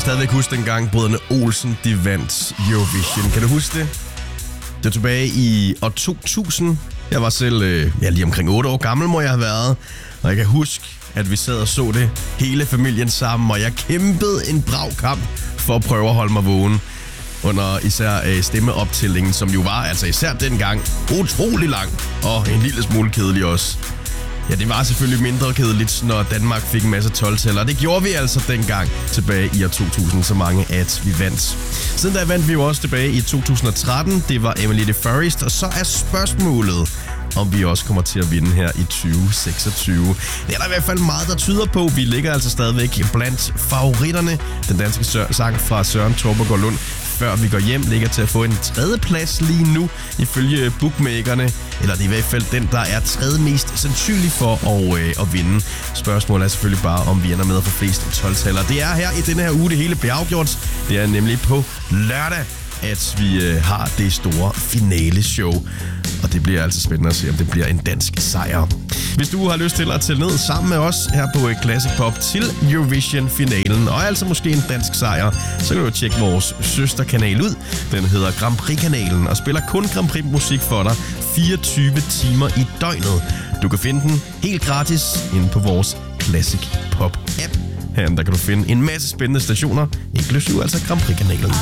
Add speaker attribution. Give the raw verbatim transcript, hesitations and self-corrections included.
Speaker 1: stadigvæk huske dengang Brødrene Olsen, de vandt Eurovision. Kan du huske det? Det var tilbage i år to tusind. Jeg var selv øh, ja, lige omkring otte år gammel, må jeg have været. Og jeg kan huske, at vi sad og så det hele familien sammen, og jeg kæmpede en brav kamp for at prøve at holde mig vågen under især øh, stemmeoptællingen, som jo var altså især dengang utrolig lang og en lille smule kedelig også. Ja, det var selvfølgelig mindre kedeligt, når Danmark fik en masse tolv-tæller. Det gjorde vi altså dengang tilbage i år to tusind, så mange at vi vandt. Siden da vandt vi jo også tilbage i to tusind og tretten. Det var Emily the Forest, og så er spørgsmålet, om vi også kommer til at vinde her i tyve seksogtyve. Det er der i hvert fald meget, der tyder på. Vi ligger altså stadigvæk blandt favoritterne. Den danske sang fra Søren Torbergaard Lund, Før vi går hjem, ligger til at få en tredje plads lige nu, ifølge bookmakerne. Eller det er i hvert fald den, der er tredje mest sandsynlig for at, øh, at vinde. Spørgsmålet er selvfølgelig bare, om vi ender med at få flest tolv-taller. Det er her i denne her uge, det hele bliver afgjort. Det er nemlig på lørdag, at vi øh, har det store finale-show. Og det bliver altså spændende at se, om det bliver en dansk sejr. Hvis du har lyst til at tælle ned sammen med os her på Classic Pop til Eurovision-finalen, og altså måske en dansk sejr, så kan du tjekke vores søsterkanal ud. Den hedder Grand Prix-kanalen og spiller kun Grand Prix-musik for dig fireogtyve timer i døgnet. Du kan finde den helt gratis inde på vores Classic Pop-app. Her der kan du finde en masse spændende stationer, inklusive altså Grand Prix-kanalen.